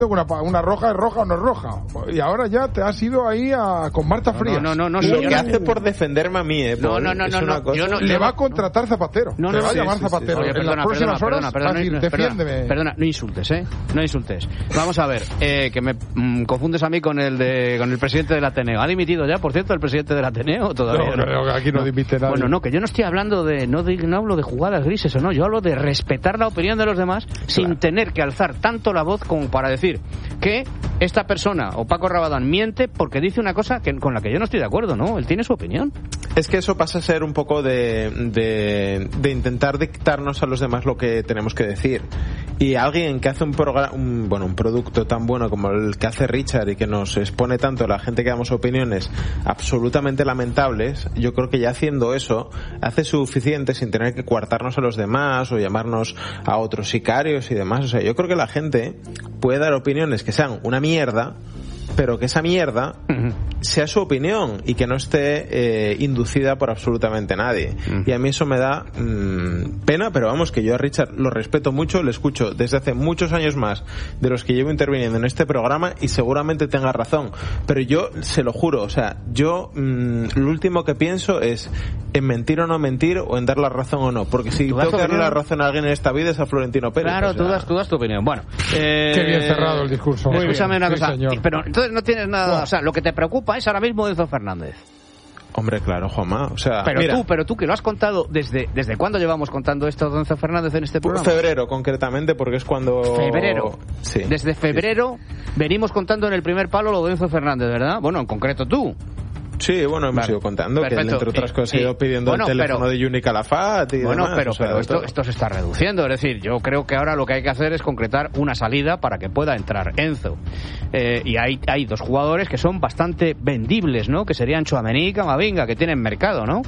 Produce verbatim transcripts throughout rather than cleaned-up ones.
Una, una roja es roja o no es roja. Y ahora ya te has ido ahí a, con Marta Frías. No, no, no. no, y no lo yo que no, hace por defenderme a mí, ¿eh? No, no, no, es no, una no, cosa... yo no. Le va a contratar Zapatero. No, no, le va sí, a llamar sí, sí, Zapatero. sí. Oye, en perdona, las próximas perdona, horas perdona, va a decir, perdona, defiéndeme. perdona, perdona, no insultes, ¿eh? No insultes. Vamos a ver, eh, que me mm, confundes a mí con el de con el presidente del Ateneo. ¿Ha dimitido ya, por cierto, el presidente del Ateneo? Todavía No, no, no, aquí no, no dimite nadie. Bueno, no, que yo no estoy hablando de no, de, no hablo de jugadas grises o no, yo hablo de respetar la opinión de los demás, claro, sin tener que alzar tanto la voz como para decir que esta persona o Paco Rabadán miente porque dice una cosa que, con la que yo no estoy de acuerdo, ¿no? Él tiene su opinión. Es que eso pasa a ser un poco de, de, de intentar dictarnos a los demás lo que tenemos que decir. Y alguien que hace un programa, un, bueno, un producto tan bueno como el que hace Richard y que nos expone tanto a la gente que damos opiniones absolutamente lamentables, yo creo que ya haciendo eso hace suficiente sin tener que coartarnos a los demás o llamarnos a otros sicarios y demás. O sea, yo creo que la gente puede dar opiniones que sean una mierda, pero que esa mierda uh-huh. sea su opinión y que no esté eh, inducida por absolutamente nadie. Uh-huh. Y a mí eso me da mmm, pena, pero vamos, que yo a Richard lo respeto mucho, le escucho desde hace muchos años más de los que llevo interviniendo en este programa y seguramente tenga razón. Pero yo se lo juro, o sea, yo mmm, lo último que pienso es en mentir o no mentir o en dar la razón o no, porque si tengo que darle la razón a alguien en esta vida es a Florentino Pérez. Claro, o sea... tú, das, tú das tu opinión. Bueno, eh... qué bien cerrado el discurso. Muy escúchame bien. Una sí, cosa, señor. pero entonces no tienes nada, wow. O sea, lo que te preocupa es ahora mismo Enzo Fernández. Hombre, claro, Juanma, o sea, pero mira, tú, pero tú que lo has contado desde desde cuándo llevamos contando esto de Enzo Fernández en este programa. Febrero, concretamente, porque es cuando febrero. Sí. Desde febrero sí. venimos contando en el primer palo lo de Enzo Fernández, ¿verdad? Bueno, en concreto tú. Sí, bueno, hemos vale. ido contando Perfecto. que él, entre otras cosas, ha ido pidiendo bueno, el teléfono pero, de Yuni Calafat y bueno, demás. pero, o sea, pero esto, esto se está reduciendo. Es decir, yo creo que ahora lo que hay que hacer es concretar una salida para que pueda entrar Enzo. Eh, y hay, hay dos jugadores que son bastante vendibles, ¿no? Que serían Tchouaméni y Camavinga, que tienen mercado, ¿no?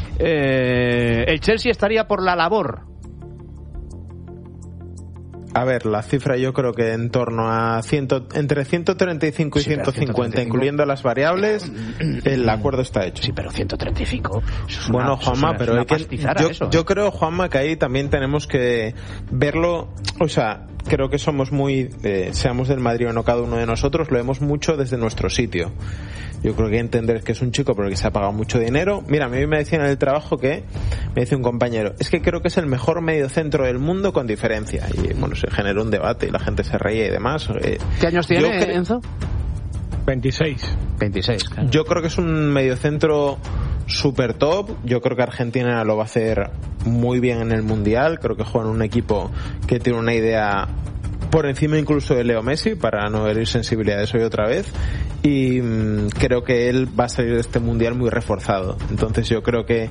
Eh, el Chelsea estaría por la labor. A ver, la cifra yo creo que en torno a ciento, entre ciento treinta y cinco y sí, ciento cincuenta, ciento treinta y cinco. Incluyendo las variables, el acuerdo está hecho. Sí, pero ciento treinta y cinco. Eso bueno, una, Juanma, eso pero hay que, yo, eso, ¿eh? yo creo, Juanma, que ahí también tenemos que verlo, o sea, creo que somos muy, eh, seamos del Madrid o no cada uno de nosotros, lo vemos mucho desde nuestro sitio. Yo creo que entender que es un chico porque se ha pagado mucho dinero. Mira, a mí me decían en el trabajo que, me dice un compañero, es que creo que es el mejor mediocentro del mundo con diferencia. Y bueno, se generó un debate y la gente se reía y demás. Eh, ¿Qué años tiene, cre- Enzo? veintiséis. veintiséis. Claro. Yo creo que es un mediocentro super top. Yo creo que Argentina lo va a hacer muy bien en el Mundial. Creo que juega en un equipo que tiene una idea por encima incluso de Leo Messi, para no herir sensibilidades hoy otra vez, y mmm, creo que él va a salir de este Mundial muy reforzado. Entonces yo creo que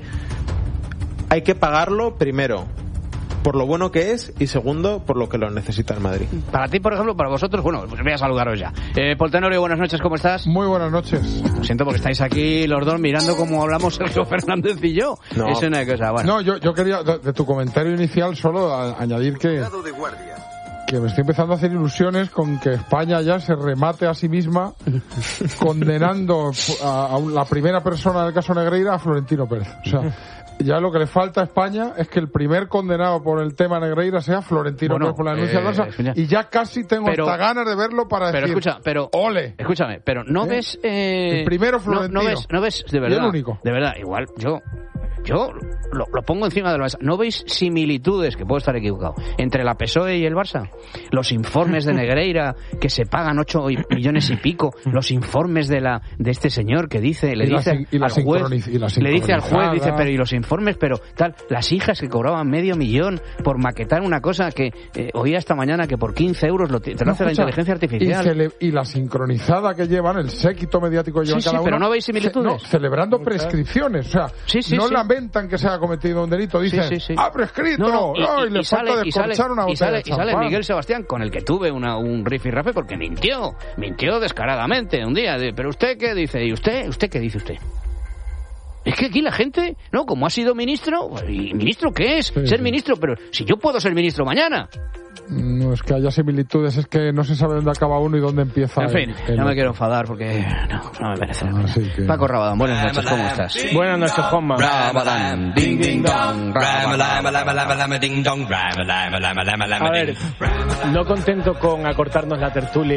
hay que pagarlo primero por lo bueno que es y segundo por lo que lo necesita el Madrid. Para ti, por ejemplo, para vosotros, bueno, pues voy a saludaros ya. Eh, Paul Tenorio, buenas noches, ¿cómo estás? Muy buenas noches. Lo siento porque estáis aquí los dos mirando cómo hablamos Sergio Fernández y yo. No. Es una cosa, bueno. No, yo, yo quería, de, de tu comentario inicial, solo a, añadir que que me estoy empezando a hacer ilusiones con que España ya se remate a sí misma condenando a, a la primera persona del caso Negreira, a Florentino Pérez. O sea, ya lo que le falta a España es que el primer condenado por el tema Negreira sea Florentino bueno, Pérez por la denuncia del eh, Barça, y ya casi tengo pero, hasta ganas de verlo para pero decir, escucha, pero, ole. Escúchame, pero no ¿Eh? ves... Eh, el primero Florentino. No, no ves, no ves, de verdad, y el único. De verdad, igual, yo... Yo lo, lo pongo encima de la mesa. ¿No veis similitudes, que puedo estar equivocado, entre la P S O E y el Barça? Los informes de Negreira, que se pagan ocho millones y pico. Los informes de la de este señor que dice, le dice la, al juez, le dice al juez, dice, pero y los informes, pero tal, las hijas que cobraban medio millón por maquetar una cosa que eh, oía esta mañana que por quince euros lo, te lo no, hace escucha, la inteligencia artificial. Y, cele, y la sincronizada que llevan, el séquito mediático que llevan sí, cada sí, uno. Pero no veis similitudes. Ce, no, celebrando Muchas. prescripciones, o sea, sí, sí, no sí. lamentan que se haya cometido un delito, dicen, sí, sí, sí. ¡ha prescrito! No, no, y, no, y, y, le y falta sale, descorchar y sale, una botella y sale, de y sale Miguel Sebastián, con el que tuve una, un rifirrafe porque mintió, mintió descaradamente un día. De, pero usted qué dice, y usted, usted qué dice usted. Es que aquí la gente, ¿no? Como ha sido ministro, ¿y ministro qué es? Sí, ser sí. ministro, pero si yo puedo ser ministro mañana. No es que haya similitudes, es que no se sabe dónde acaba uno y dónde empieza. En fin, el, el no me otro. quiero enfadar porque no, no me merece la pena. Así que... Paco Rabadán, buenas noches, ¿cómo estás? Buenas noches, Juanma. Rabadán, ding ding dong, Rabadán. A ver, no contento con acortarnos la tertulia